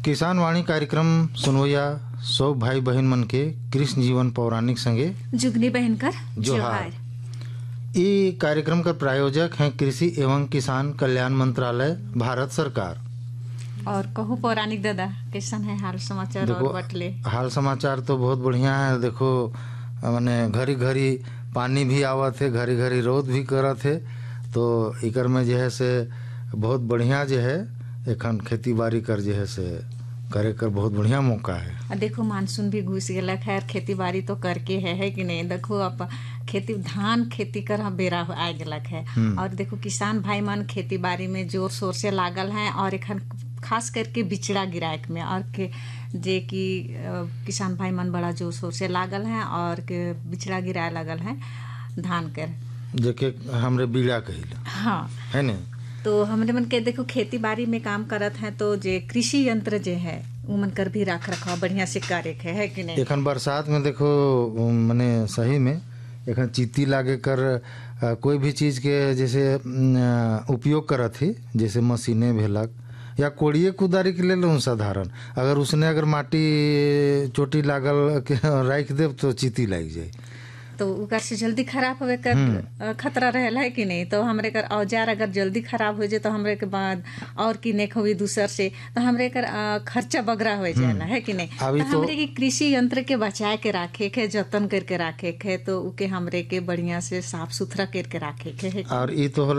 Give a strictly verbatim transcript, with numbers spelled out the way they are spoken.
किसान वाणी कार्यक्रम सुनवैया सब भाई बहन मन के कृष्ण जीवन पौराणिक संगे जुगनी बहन कर जोहार। ये कार्यक्रम का प्रायोजक हैं कृषि एवं किसान कल्याण मंत्रालय भारत सरकार। और कहू पौराणिक दादा कैसन है हाल समाचार और बटले? हाल समाचार तो बहुत बढ़िया है। देखो मैंने घरी घरी पानी भी आवत है, घरी घरी रोद भी करत है, तो इकर में जो है से बहुत बढ़िया जो है एखन खेती बाड़ी कर जो है से करे कर बहुत बढ़िया मौका है। देखो मानसून भी घुस गया, खैर खेती बाड़ी तो करके है, है कि नहीं। देखो अब खेती धान खेती कर बेरा आ गलक है और देखो किसान भाई मन खेती बाड़ी में जोर शोर से लागल हैं और एखन खास करके बिचड़ा गिराए में और के जे कि किसान भाई मन बड़ा जोर शोर से लागल हैं और के बिचड़ा गिराए लगल हैं धान कर, जेके हमरे बीड़ा कहिला। हाँ है ने। तो हमरे मन के देखो खेती बाड़ी में काम करत हैं तो जे कृषि यंत्र जे है वो मन कर भी रख रखाव बढ़िया से करे के है कि नहीं। एखन बरसात में देखो मने सही में एखन चीती लागे कर आ, कोई भी चीज के जैसे आ, उपयोग करत ही, जैसे मशीने भेलक या कोड़िए कुदारी के ले साधारण, अगर उसने अगर माटी चोटी लागल के राख देव तो चीती लग जाए तो उकर से जल्दी खराब होवे कर खतरा रहेला है कि नहीं। तो हमरे कर औजार अगर जल्दी खराब हो जाए तो हमरे के बाद और की नेक होवी दूसर से तो हमरे कर खर्चा बगरा हो जाएला है कि नहीं। तो, तो हमरे की कृषि यंत्र के बचाए के राखे के जतन करके राखे के तो उके हमरे के बढ़िया से साफ सुथरा करके राखे के है। और ये तो